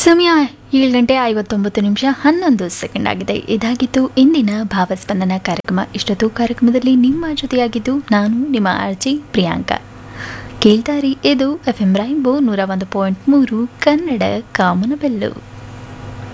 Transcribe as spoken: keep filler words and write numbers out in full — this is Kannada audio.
ಸಮಯ ಏಳು ಗಂಟೆ ಐವತ್ತೊಂಬತ್ತು ನಿಮಿಷ ಹನ್ನೊಂದು ಸೆಕೆಂಡ್ ಆಗಿದೆ. ಇದಾಗಿತ್ತು ಇಂದಿನ ಭಾವಸ್ಪಂದನ ಕಾರ್ಯಕ್ರಮ. ಇಷ್ಟೊತ್ತು ಕಾರ್ಯಕ್ರಮದಲ್ಲಿ ನಿಮ್ಮ ಜೊತೆಯಾಗಿದ್ದು ನಾನು ನಿಮ್ಮ ಆರ್ಜಿ ಪ್ರಿಯಾಂಕಾ. ಕೇಳ್ತಾರಿ ಇದು ಎಫ್ ಎಂ ರೈನ್ಬೋ ನೂರ ಒಂದು ಪಾಯಿಂಟ್ ಮೂರು ಕನ್ನಡ ಕಾಮನಬೆಲ್ಲು.